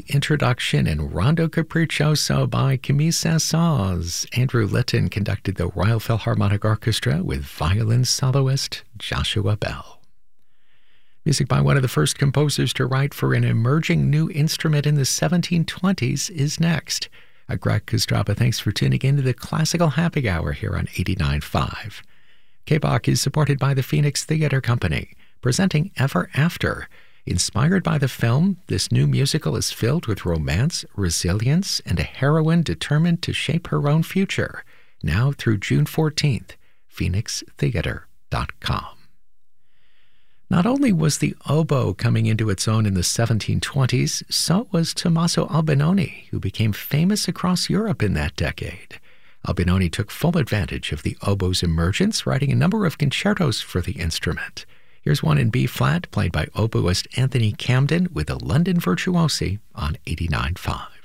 introduction and Rondo Capriccioso by Camille Saint-Saëns. Andrew Litton conducted the Royal Philharmonic Orchestra with violin soloist Joshua Bell. Music by one of the first composers to write for an emerging new instrument in the 1720s is next. Greg Kostraba, thanks for tuning in to the Classical Happy Hour here on 89.5. KBOC is supported by the Phoenix Theater Company, presenting Ever After. Inspired by the film, this new musical is filled with romance, resilience, and a heroine determined to shape her own future. Now through June 14th, phoenixtheater.com. Not only was the oboe coming into its own in the 1720s, so was Tommaso Albinoni, who became famous across Europe in that decade. Albinoni took full advantage of the oboe's emergence, writing a number of concertos for the instrument. Here's one in B-flat, played by oboist Anthony Camden with the London Virtuosi on 89.5.